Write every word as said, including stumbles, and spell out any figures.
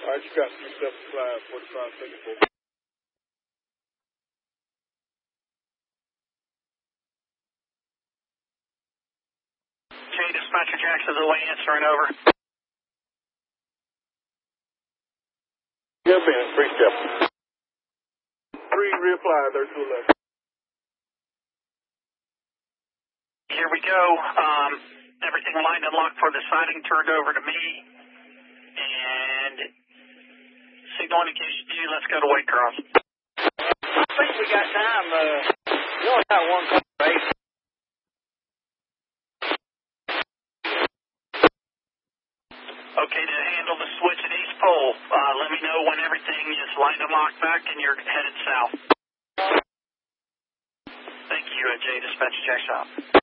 All right, you got three seven five, forty-five seconds. J Dispatcher Jacksonville Way answering over. Yeah, man, three step. Three reapply, thirty-two eleven. Here we go. Um, everything lined and locked for the sighting turned over to me. And signal indication to you. Let's go to Waycross. I think we got time. Uh, we only got one call, right? Okay, to handle the switch at East Pole, uh, let me know when everything is lined and locked back and you're headed south. Thank you, uh, J Dispatcher Jackson.